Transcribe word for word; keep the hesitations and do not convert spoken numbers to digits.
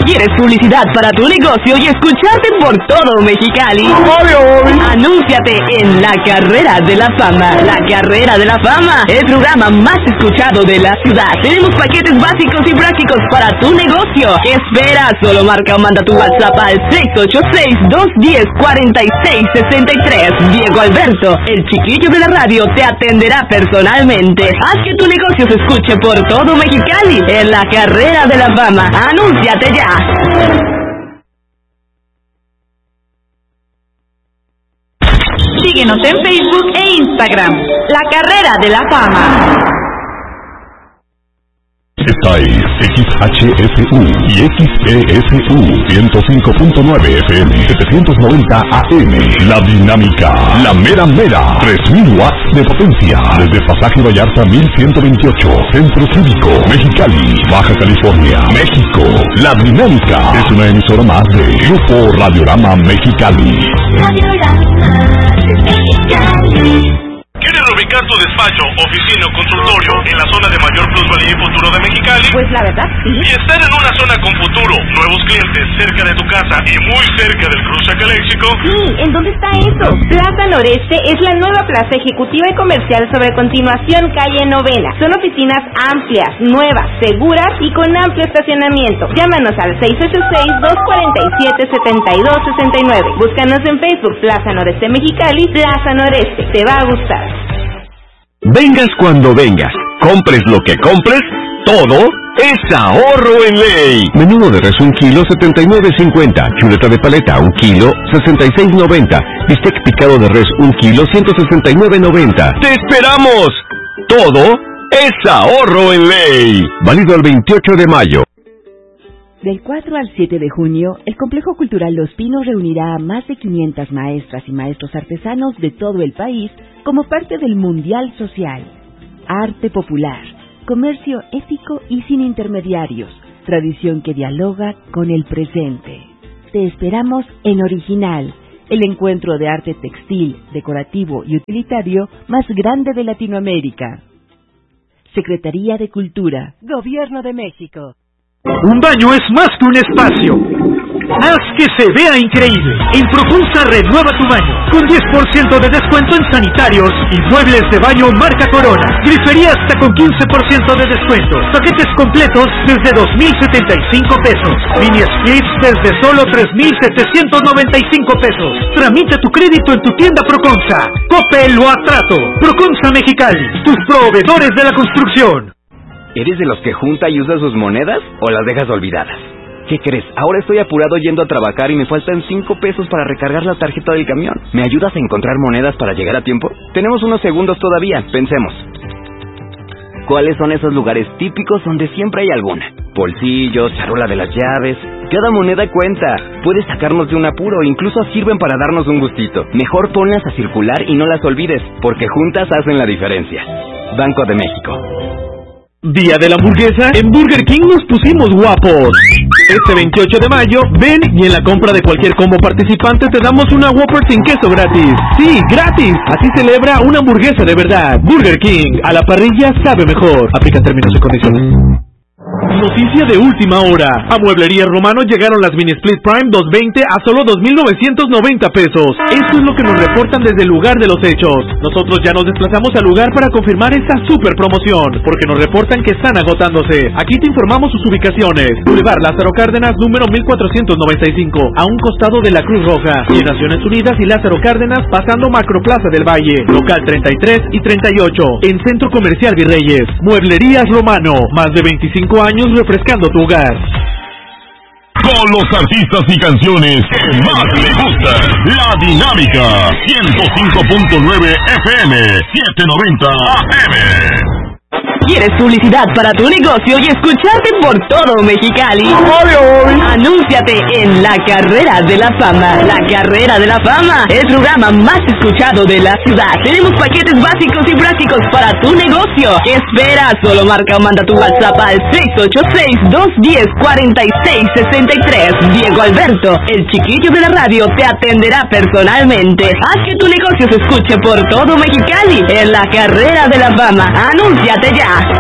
¿Quieres publicidad para tu negocio y escucharte por todo Mexicali? Anúnciate en La Carrera de la Fama. La Carrera de la Fama, el programa más escuchado de la ciudad. Tenemos paquetes básicos y prácticos para tu negocio. ¿Qué esperas? Solo marca o manda tu WhatsApp al seis ocho seis, dos uno cero, cuatro seis seis tres. Diego Alberto, el chiquillo de la radio, te atenderá personalmente. Haz que tu negocio se escuche por todo Mexicali en La Carrera de la Fama. ¡Anúnciate ya! Síguenos en Facebook e Instagram. La Carrera de la Fama. Esta es X H S U y X P S U ciento cinco punto nueve F M, setecientos noventa A M. La Dinámica, la mera mera, tres mil watts de potencia. Desde Pasaje Vallarta mil ciento veintiocho, Centro Cívico, Mexicali, Baja California, México. La Dinámica es una emisora más de Grupo Radiorama Mexicali. Radiorama Mexicali. ¿Quieres ubicar tu despacho, oficina o consultorio en la zona de mayor plusvalía y futuro de Mexicali? Pues la verdad, sí. Y estar en una zona con futuro, nuevos clientes, cerca de tu casa y muy cerca del cruce caléxico. Sí, ¿en dónde está eso? Plaza Noreste es la nueva plaza ejecutiva y comercial sobre Continuación Calle Novena. Son oficinas amplias, nuevas, seguras y con amplio estacionamiento. Llámanos al seis ocho seis, dos cuatro siete, siete dos seis nueve. Búscanos en Facebook, Plaza Noreste Mexicali, Plaza Noreste. Te va a gustar. Vengas cuando vengas, compres lo que compres, todo es ahorro en ley. Menudo de res un kilo, setenta y nueve cincuenta. Chuleta de paleta un kilo, sesenta y seis noventa. Bistec picado de res un kilo, ciento sesenta y nueve noventa. ¡Te esperamos! Todo es ahorro en ley. Válido al veintiocho de mayo. Del cuatro al siete de junio, el Complejo Cultural Los Pinos reunirá a más de quinientas maestras y maestros artesanos de todo el país como parte del Mundial Social. Arte popular, comercio ético y sin intermediarios, tradición que dialoga con el presente. Te esperamos en Original, el encuentro de arte textil, decorativo y utilitario más grande de Latinoamérica. Secretaría de Cultura, Gobierno de México. Un baño es más que un espacio. Haz que se vea increíble. En Profunza renueva tu baño con diez por ciento de descuento en sanitarios y muebles de baño marca Corona. Grifería hasta con quince por ciento de descuento. Paquetes completos desde dos mil setenta y cinco pesos. Mini splits desde solo tres mil setecientos noventa y cinco pesos. Tramita tu crédito en tu tienda Proconza. Coppel o Atrato. Proconza Mexicali, tus proveedores de la construcción. ¿Eres de los que junta y usa sus monedas o las dejas olvidadas? ¿Qué crees? Ahora estoy apurado yendo a trabajar y me faltan cinco pesos para recargar la tarjeta del camión. ¿Me ayudas a encontrar monedas para llegar a tiempo? Tenemos unos segundos todavía, pensemos. ¿Cuáles son esos lugares típicos donde siempre hay alguna? Bolsillos, charola de las llaves. Cada moneda cuenta. Puedes sacarnos de un apuro, incluso sirven para darnos un gustito. Mejor ponlas a circular y no las olvides, porque juntas hacen la diferencia. Banco de México. Día de la hamburguesa, en Burger King nos pusimos guapos. Este veintiocho de mayo, ven y en la compra de cualquier combo participante te damos una Whopper sin queso gratis. Sí, gratis. Así celebra una hamburguesa de verdad. Burger King, a la parrilla sabe mejor. Aplica términos y condiciones. Noticia de última hora. A Mueblería Romano llegaron las Mini Split Prime doscientos veinte a solo dos mil novecientos noventa pesos. Esto es lo que nos reportan desde el lugar de los hechos. Nosotros ya nos desplazamos al lugar para confirmar esta super promoción, porque nos reportan que están agotándose. Aquí te informamos sus ubicaciones. Boulevard Lázaro Cárdenas, número mil cuatrocientos noventa y cinco, a un costado de la Cruz Roja. Y en Naciones Unidas y Lázaro Cárdenas, pasando Macroplaza del Valle. Local treinta y tres y treinta y ocho, en Centro Comercial Virreyes. Mueblerías Romano, más de veinticinco años refrescando tu hogar. Con los artistas y canciones que más le gustan. La Dinámica, ciento cinco punto nueve F M, setecientos noventa A M. ¿Quieres publicidad para tu negocio y escucharte por todo Mexicali? Anúnciate en La Carrera de la Fama. La Carrera de la Fama, el programa más escuchado de la ciudad. Tenemos paquetes básicos y prácticos para tu negocio. ¿Qué esperas? Solo marca o manda tu WhatsApp al seis ocho seis, dos uno cero, cuatro seis seis tres. Diego Alberto, el chiquillo de la radio, te atenderá personalmente. Haz que tu negocio se escuche por todo Mexicali en La Carrera de la Fama. Anúnciate ya.